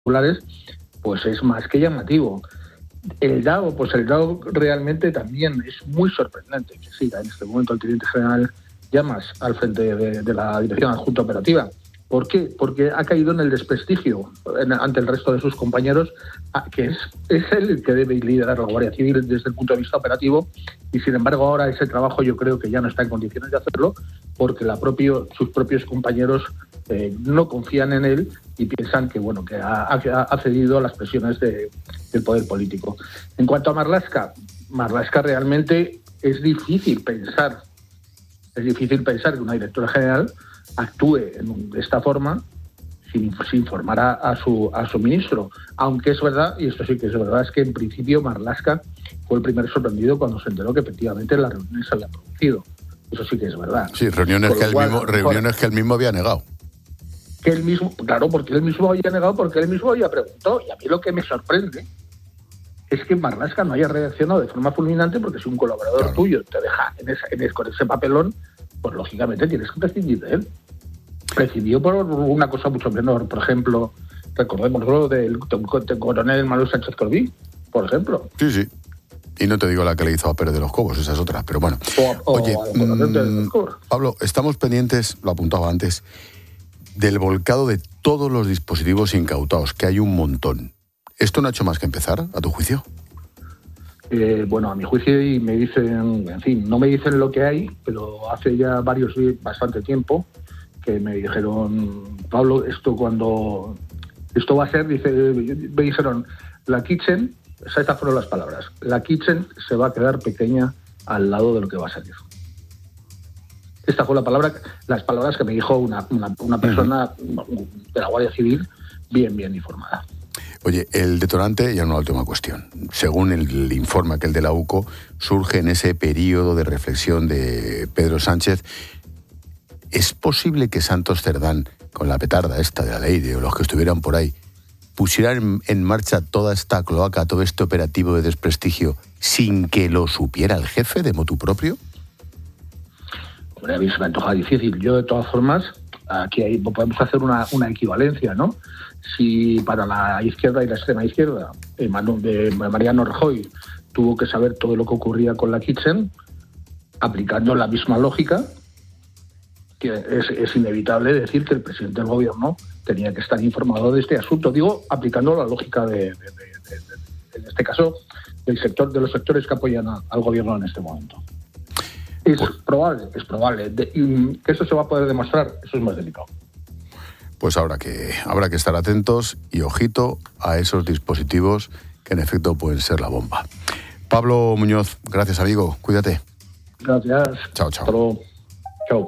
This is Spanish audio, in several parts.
populares, pues es más que llamativo. El dado realmente también es muy sorprendente que siga en este momento el teniente general Llamas al frente de la Dirección Adjunta Operativa. ¿Por qué? Porque ha caído en el desprestigio ante el resto de sus compañeros, que es él el que debe liderar la Guardia Civil desde el punto de vista operativo, y sin embargo ahora ese trabajo yo creo que ya no está en condiciones de hacerlo, porque sus propios compañeros no confían en él y piensan que ha cedido a las presiones del poder político. En cuanto a Marlaska realmente es difícil pensar que una directora general actúe de esta forma sin informar a su ministro. Aunque es verdad, y esto sí que es verdad, es que en principio Marlaska fue el primer sorprendido cuando se enteró que efectivamente las reuniones se habían producido. Eso sí que es verdad. Sí, reuniones que él mismo había negado. Porque él mismo había negado, porque él mismo había preguntado. Y a mí lo que me sorprende es que Marlaska no haya reaccionado de forma fulminante, porque si un colaborador tuyo te deja con ese papelón, pues lógicamente tienes que prescindir de él. Prescindió por una cosa mucho menor. Por ejemplo, recordemos lo del coronel Manuel Sánchez Corbí, por ejemplo. Sí. Y no te digo la que le hizo a Pérez de los Cobos, esa es otra, pero bueno. Oye, Pablo, estamos pendientes, lo apuntaba antes, del volcado de todos los dispositivos incautados, que hay un montón. ¿Esto no ha hecho más que empezar, a tu juicio? A mi juicio, y me dicen, no me dicen lo que hay, pero hace ya bastante tiempo que me dijeron, Pablo, esto va a ser, me dijeron, la kitchen, estas fueron las palabras, la kitchen se va a quedar pequeña al lado de lo que va a salir. Esta fue las palabras que me dijo una persona de la Guardia Civil bien informada. Oye, el detonante, ya una última cuestión. Según el informe aquel de la UCO, surge en ese periodo de reflexión de Pedro Sánchez. ¿Es posible que Santos Cerdán, con la petarda esta de la ley, o los que estuvieran por ahí, pusieran en marcha toda esta cloaca, todo este operativo de desprestigio, sin que lo supiera el jefe de motu propio? Hombre, a mí se me antoja difícil. Yo, de todas formas, aquí podemos hacer una equivalencia, ¿no? Si para la izquierda y la extrema izquierda, Mariano Rajoy tuvo que saber todo lo que ocurría con la kitchen, aplicando la misma lógica, que es inevitable decir que el presidente del gobierno tenía que estar informado de este asunto. Digo, aplicando la lógica en este caso, de los sectores que apoyan al gobierno en este momento. Es probable. Que eso se va a poder demostrar, eso es más delicado. Pues habrá que estar atentos y ojito a esos dispositivos que en efecto pueden ser la bomba. Pablo Muñoz, gracias amigo, cuídate. Gracias. Chao. Hasta luego. Chao.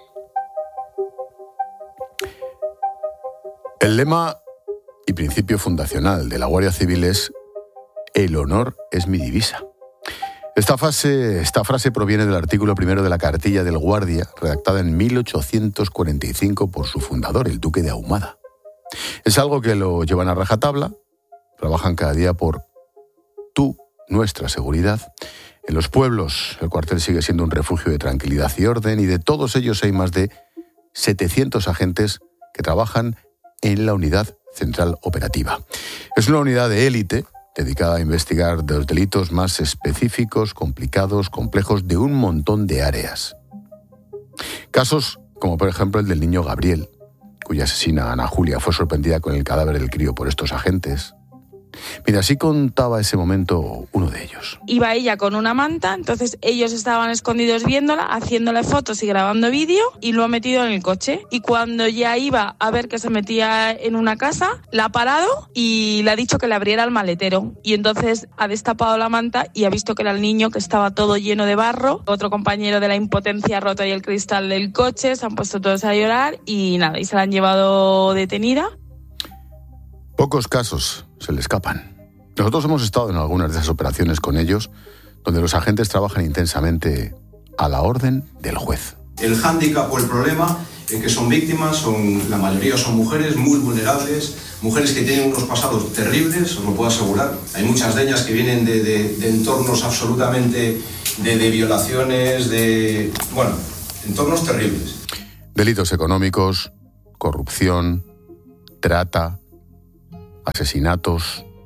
El lema y principio fundacional de la Guardia Civil es: el honor es mi divisa. Esta frase proviene del artículo 1 de la Cartilla del Guardia, redactada en 1845 por su fundador, el duque de Ahumada. Es algo que lo llevan a rajatabla, trabajan cada día por nuestra seguridad. En los pueblos, el cuartel sigue siendo un refugio de tranquilidad y orden, y de todos ellos hay más de 700 agentes que trabajan en la Unidad Central Operativa. Es una unidad de élite dedicada a investigar los delitos más específicos, complicados, complejos, de un montón de áreas. Casos como por ejemplo el del niño Gabriel, cuya asesina Ana Julia fue sorprendida con el cadáver del crío por estos agentes. Mira, así contaba ese momento uno de ellos. Iba ella con una manta, entonces ellos estaban escondidos viéndola, haciéndole fotos y grabando vídeo, y lo ha metido en el coche. Y cuando ya iba a ver que se metía en una casa, la ha parado y le ha dicho que le abriera el maletero. Y entonces ha destapado la manta y ha visto que era el niño, que estaba todo lleno de barro. Otro compañero de la impotencia ha roto ahí el cristal del coche, se han puesto todos a llorar y nada, y se la han llevado detenida. Pocos casos se le escapan. Nosotros hemos estado en algunas de esas operaciones con ellos, donde los agentes trabajan intensamente a la orden del juez. El hándicap o el problema es que son víctimas, la mayoría son mujeres muy vulnerables, mujeres que tienen unos pasados terribles, os lo puedo asegurar. Hay muchas de ellas que vienen de entornos absolutamente de violaciones, entornos terribles. Delitos económicos, corrupción, trata. asesinatos,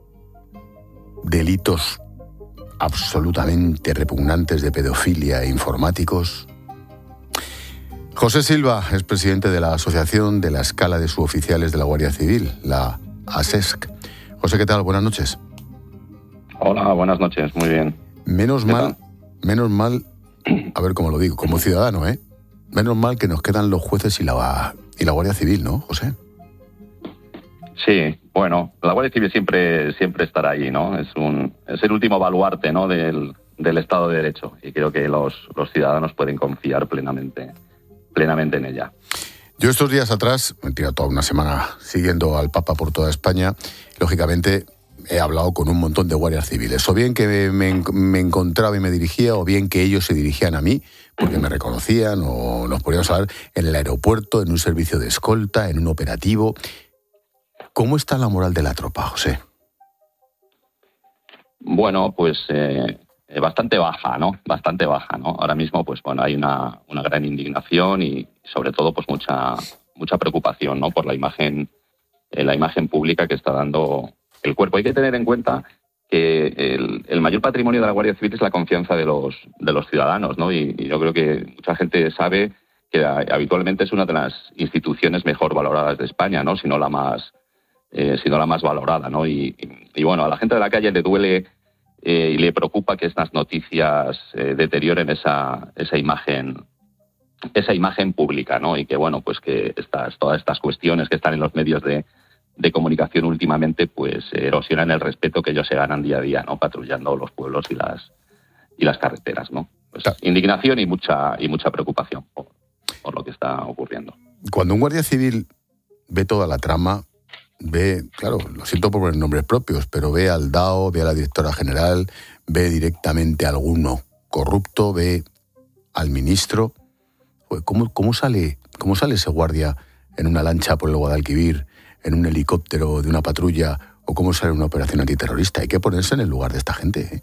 delitos absolutamente repugnantes de pedofilia e informáticos. José Silva es presidente de la Asociación de la Escala de Suboficiales de la Guardia Civil, la ASESC. José, ¿qué tal? Buenas noches. Hola, buenas noches, muy bien. Menos mal, a ver cómo lo digo, como ciudadano, menos mal que nos quedan los jueces y la Guardia Civil, ¿no, José? Sí, bueno, la Guardia Civil siempre estará ahí, ¿no? Es el último baluarte, ¿no?, del Estado de Derecho, y creo que los ciudadanos pueden confiar plenamente en ella. Yo estos días atrás, me he tirado toda una semana siguiendo al Papa por toda España, lógicamente he hablado con un montón de guardias civiles, o bien que me encontraba y me dirigía, o bien que ellos se dirigían a mí, porque me reconocían, o nos poníamos a hablar en el aeropuerto, en un servicio de escolta, en un operativo. ¿Cómo está la moral de la tropa, José? Bueno, pues bastante baja, ¿no? Bastante baja, ¿no? Ahora mismo, pues bueno, hay una gran indignación y sobre todo, pues mucha preocupación, ¿no?, por la imagen pública que está dando el cuerpo. Hay que tener en cuenta que el mayor patrimonio de la Guardia Civil es la confianza de los ciudadanos, ¿no? Y yo creo que mucha gente sabe que habitualmente es una de las instituciones mejor valoradas de España, ¿no?, si no la más valorada, ¿no? Y bueno, a la gente de la calle le duele y le preocupa que estas noticias deterioren esa imagen pública, ¿no? Y que bueno, pues que todas estas cuestiones que están en los medios de comunicación últimamente, pues erosionan el respeto que ellos se ganan día a día, ¿no?, patrullando los pueblos y las carreteras, ¿no? Pues indignación y mucha preocupación por lo que está ocurriendo. Cuando un guardia civil ve toda la trama, ve, claro, lo siento por poner nombres propios, pero ve al DAO, ve a la directora general, ve directamente a alguno corrupto, ve al ministro. ¿Cómo sale ese guardia en una lancha por el Guadalquivir, en un helicóptero de una patrulla, o cómo sale una operación antiterrorista? Hay que ponerse en el lugar de esta gente, ¿eh?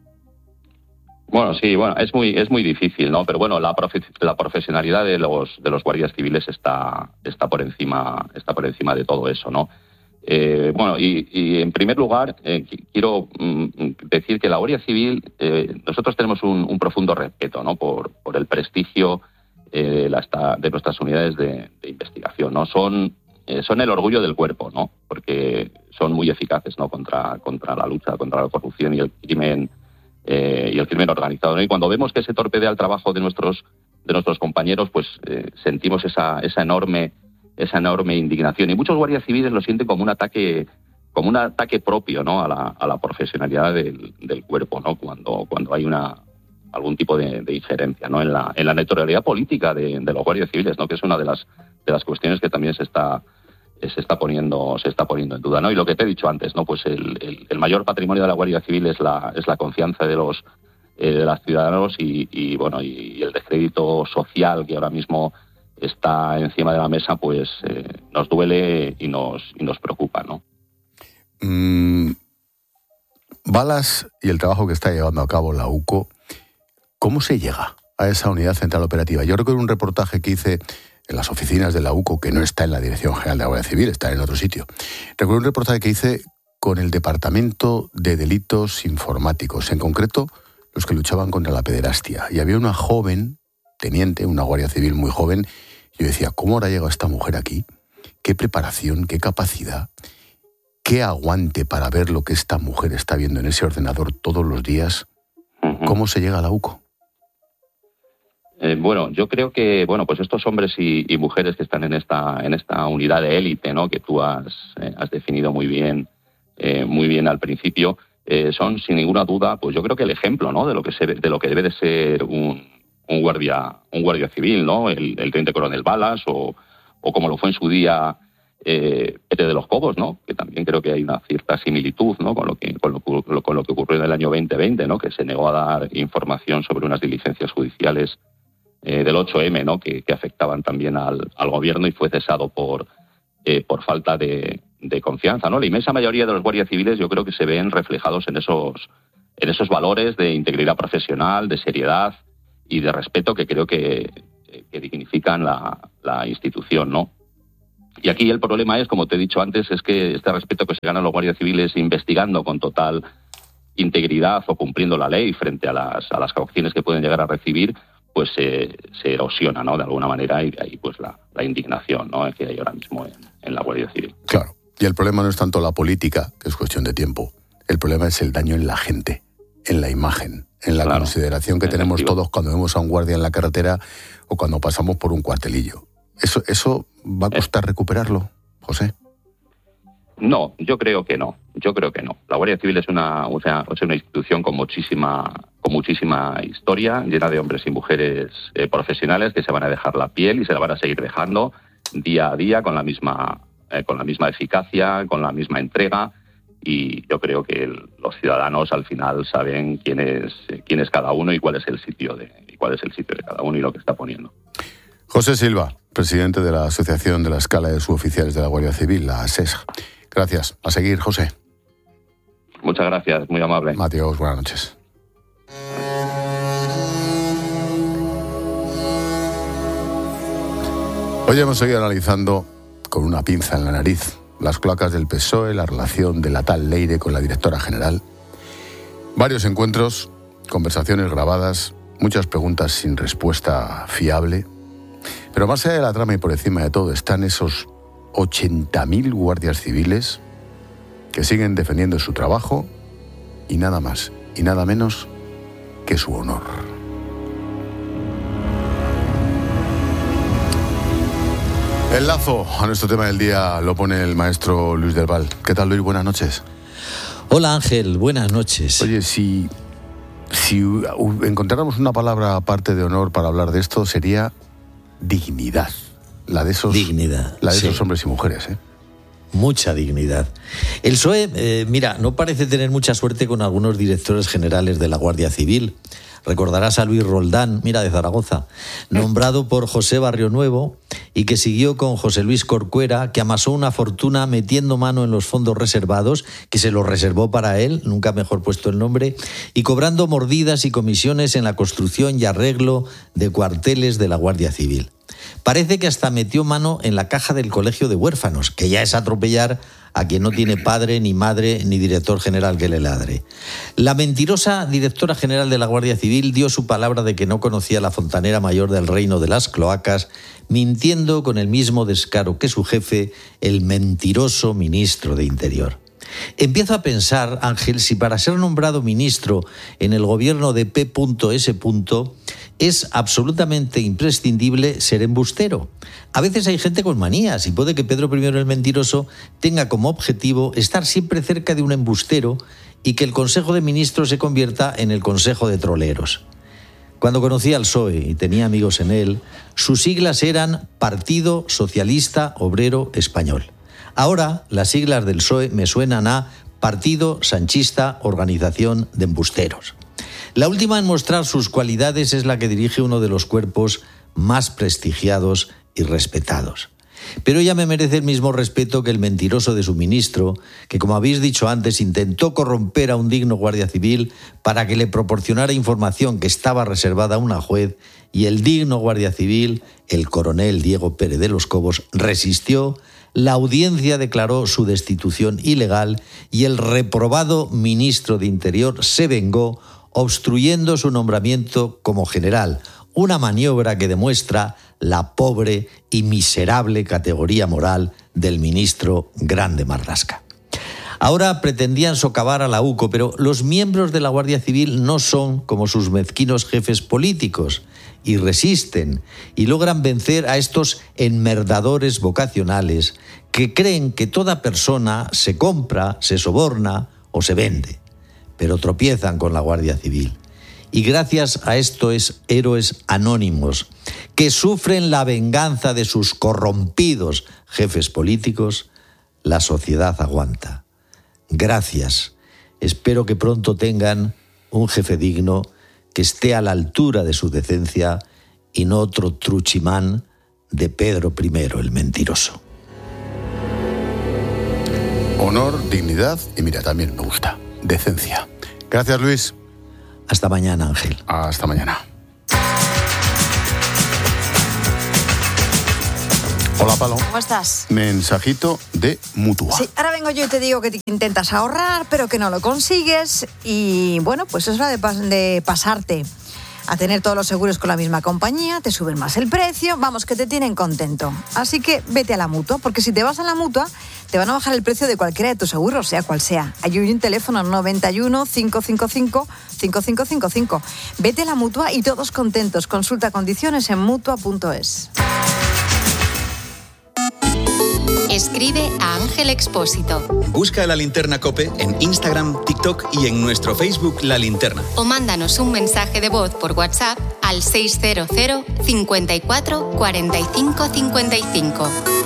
Bueno, sí, bueno, es muy difícil, ¿no? Pero bueno, la profesionalidad de los guardias civiles está por encima de todo eso, ¿no? Bueno, y en primer lugar, quiero decir que la Guardia Civil, nosotros tenemos un profundo respeto, ¿no?, por el prestigio de nuestras unidades de investigación, ¿no? Son el orgullo del cuerpo, ¿no?, porque son muy eficaces, ¿no?, contra la lucha contra la corrupción y el crimen organizado, ¿no? Y cuando vemos que se torpedea el trabajo de nuestros compañeros, pues sentimos esa enorme indignación, y muchos guardias civiles lo sienten como un ataque propio, ¿no?, a la profesionalidad del cuerpo, ¿no?, cuando hay algún tipo de injerencia, ¿no?, en la neutralidad política de los guardias civiles, ¿no?, que es una de las cuestiones que también se está poniendo en duda, ¿no? Y lo que te he dicho antes, ¿no?, pues el mayor patrimonio de la Guardia Civil es la confianza de los ciudadanos y bueno, y el descrédito social que ahora mismo está encima de la mesa, pues nos duele y nos preocupa, ¿no? Balas y el trabajo que está llevando a cabo la UCO, ¿cómo se llega a esa unidad central operativa? Yo recuerdo un reportaje que hice en las oficinas de la UCO, que no está en la Dirección General de la Guardia Civil, está en otro sitio. Recuerdo un reportaje que hice con el Departamento de Delitos Informáticos, en concreto los que luchaban contra la pederastia. Y había una joven teniente, una guardia civil muy joven, y yo decía, ¿cómo habrá llegado esta mujer aquí? ¿Qué preparación, qué capacidad, qué aguante para ver lo que esta mujer está viendo en ese ordenador todos los días? ¿Cómo se llega a la UCO? Bueno, yo creo que pues estos hombres y mujeres que están en esta unidad de élite, ¿no?, que tú has definido muy bien al principio, son sin ninguna duda, pues yo creo que el ejemplo, ¿no?, de lo que debe de ser un guardia civil, ¿no?, el teniente coronel Balas o como lo fue en su día Pete de los Cobos, ¿no?, que también creo que hay una cierta similitud, ¿no?, con lo que ocurrió en el año 2020, ¿no?, que se negó a dar información sobre unas diligencias judiciales del 8M, ¿no?, que afectaban también al gobierno, y fue cesado por falta de confianza, ¿no? La inmensa mayoría de los guardias civiles yo creo que se ven reflejados en esos valores de integridad profesional, de seriedad y de respeto que creo que dignifican la institución, ¿no? Y aquí el problema es, como te he dicho antes, es que este respeto que se ganan los guardias civiles investigando con total integridad o cumpliendo la ley frente a las cauciones que pueden llegar a recibir, pues se erosiona, ¿no?, de alguna manera, y de ahí pues la indignación, ¿no?, que hay ahora mismo en la Guardia Civil. Claro, y el problema no es tanto la política, que es cuestión de tiempo, el problema es el daño en la gente, en la imagen, en la consideración que tenemos todos cuando vemos a un guardia en la carretera o cuando pasamos por un cuartelillo. ¿Eso va a costar recuperarlo, José? No, yo creo que no. La Guardia Civil es una institución con muchísima historia, llena de hombres y mujeres profesionales que se van a dejar la piel y se la van a seguir dejando día a día con la misma eficacia, con la misma entrega. Y yo creo que los ciudadanos al final saben quién es cada uno y cuál es el sitio de cada uno y lo que está poniendo. José Silva, presidente de la Asociación de la Escala de Suboficiales de la Guardia Civil, la ASESG. Gracias. A seguir, José. Muchas gracias, muy amable. Mateos, buenas noches. Hoy hemos seguido analizando con una pinza en la nariz las cloacas del PSOE, la relación de la tal Leire con la directora general. Varios encuentros, conversaciones grabadas, muchas preguntas sin respuesta fiable. Pero más allá de la trama y por encima de todo están esos 80.000 guardias civiles que siguen defendiendo su trabajo y nada más y nada menos que su honor. El lazo a nuestro tema del día lo pone el maestro Luis del Val. ¿Qué tal, Luis? Buenas noches. Hola, Ángel. Buenas noches. Oye, si encontráramos una palabra aparte de honor para hablar de esto, sería dignidad. La de esos hombres y mujeres, ¿eh? Mucha dignidad. El PSOE, no parece tener mucha suerte con algunos directores generales de la Guardia Civil. Recordarás a Luis Roldán, de Zaragoza, nombrado por José Barrionuevo y que siguió con José Luis Corcuera, que amasó una fortuna metiendo mano en los fondos reservados, que se los reservó para él, nunca mejor puesto el nombre, y cobrando mordidas y comisiones en la construcción y arreglo de cuarteles de la Guardia Civil. Parece que hasta metió mano en la caja del colegio de huérfanos, que ya es atropellar a quien no tiene padre, ni madre, ni director general que le ladre. La mentirosa directora general de la Guardia Civil dio su palabra de que no conocía la fontanera mayor del reino de las cloacas, mintiendo con el mismo descaro que su jefe, el mentiroso ministro de Interior. Empiezo a pensar, Ángel, si para ser nombrado ministro en el gobierno de P.S. es absolutamente imprescindible ser embustero. A veces hay gente con manías y puede que Pedro I el Mentiroso tenga como objetivo estar siempre cerca de un embustero y que el Consejo de Ministros se convierta en el Consejo de Troleros. Cuando conocí al PSOE y tenía amigos en él, sus siglas eran Partido Socialista Obrero Español. Ahora, las siglas del PSOE me suenan a Partido Sanchista Organización de Embusteros. La última en mostrar sus cualidades es la que dirige uno de los cuerpos más prestigiados y respetados. Pero ella me merece el mismo respeto que el mentiroso de su ministro, que, como habéis dicho antes, intentó corromper a un digno guardia civil para que le proporcionara información que estaba reservada a una juez, y el digno guardia civil, el coronel Diego Pérez de los Cobos, resistió. La audiencia declaró su destitución ilegal y el reprobado ministro de Interior se vengó, obstruyendo su nombramiento como general, una maniobra que demuestra la pobre y miserable categoría moral del ministro Grande Marlaska. Ahora pretendían socavar a la UCO, pero los miembros de la Guardia Civil no son como sus mezquinos jefes políticos y resisten y logran vencer a estos enmerdadores vocacionales que creen que toda persona se compra, se soborna o se vende, pero tropiezan con la Guardia Civil. Y gracias a estos héroes anónimos que sufren la venganza de sus corrompidos jefes políticos, la sociedad aguanta. Gracias. Espero que pronto tengan un jefe digno que esté a la altura de su decencia y no otro truchimán de Pedro I el Mentiroso. Honor, dignidad y también me gusta, decencia. Gracias, Luis. Hasta mañana, Ángel. Hasta mañana. Hola, Palo. ¿Cómo estás? Mensajito de Mutua. Sí, ahora vengo yo y te digo que intentas ahorrar, pero que no lo consigues. Y bueno, pues es hora de pasarte a tener todos los seguros con la misma compañía, te suben más el precio, vamos, que te tienen contento. Así que vete a la Mutua, porque si te vas a la Mutua, te van a bajar el precio de cualquiera de tus seguros, sea cual sea. Hay un teléfono 91 555 5555. Vete a la Mutua y todos contentos. Consulta condiciones en Mutua.es. Escribe a Ángel Expósito. Busca La Linterna COPE en Instagram, TikTok y en nuestro Facebook La Linterna. O mándanos un mensaje de voz por WhatsApp al 600 54 45 55.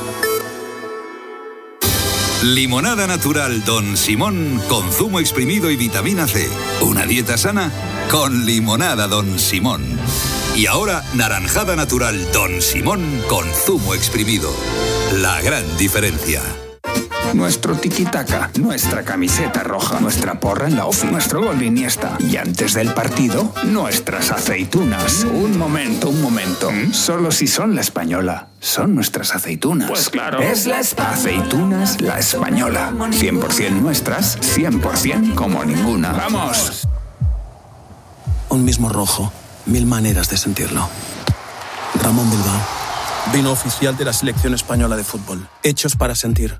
Limonada natural Don Simón con zumo exprimido y vitamina C. Una dieta sana con limonada Don Simón. Y ahora naranjada natural Don Simón con zumo exprimido. La gran diferencia. Nuestro tiki-taka, nuestra camiseta roja, nuestra porra en la ofi, nuestro gol de Iniesta. Y antes del partido, nuestras aceitunas. Un momento. Solo si son La Española. Son nuestras aceitunas. Pues claro. Es Aceitunas La Española. 100% nuestras, 100% como ninguna. ¡Vamos! Un mismo rojo, 1000 maneras de sentirlo. Ramón Bilbao. Vino oficial de la selección española de fútbol. Hechos para sentir.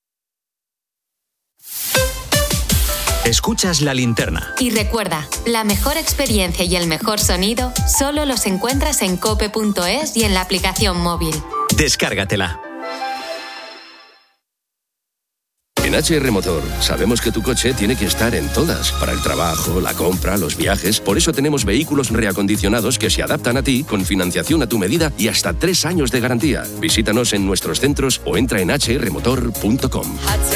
Escuchas La Linterna. Y recuerda, la mejor experiencia y el mejor sonido solo los encuentras en cope.es y en la aplicación móvil. Descárgatela. En HR Motor sabemos que tu coche tiene que estar en todas, para el trabajo, la compra, los viajes. Por eso tenemos vehículos reacondicionados que se adaptan a ti con financiación a tu medida y hasta 3 años de garantía. Visítanos en nuestros centros o entra en hrmotor.com.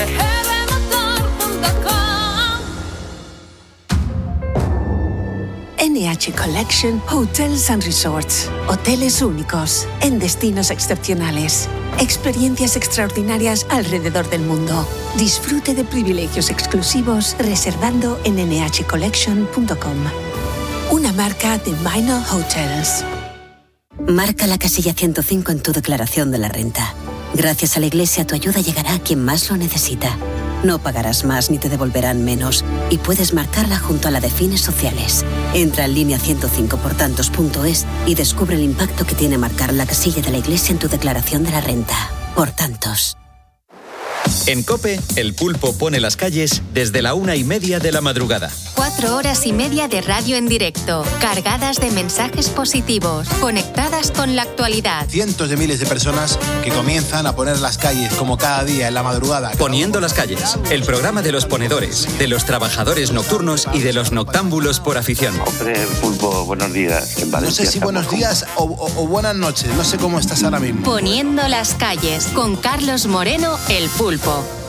NH Collection Hotels and Resorts. Hoteles únicos, en destinos excepcionales. Experiencias extraordinarias alrededor del mundo. Disfrute de privilegios exclusivos reservando en nhcollection.com. Una marca de Minor Hotels. Marca la casilla 105 en tu declaración de la renta. Gracias a la Iglesia, tu ayuda llegará a quien más lo necesita. No pagarás más ni te devolverán menos y puedes marcarla junto a la de fines sociales. Entra en línea 105portantos.es y descubre el impacto que tiene marcar la casilla de la Iglesia en tu declaración de la renta. Por tantos. En COPE, El Pulpo pone las calles desde la 1:30 de la madrugada. 4 horas y media de radio en directo, cargadas de mensajes positivos, conectadas con la actualidad. Cientos de miles de personas que comienzan a poner las calles como cada día en la madrugada. Poniendo las calles, el programa de los ponedores, de los trabajadores nocturnos y de los noctámbulos por afición. Hombre, Pulpo, buenos días. En Valencia no sé si buenos días o buenas noches, no sé cómo estás ahora mismo. Poniendo las calles, con Carlos Moreno, El Pulpo.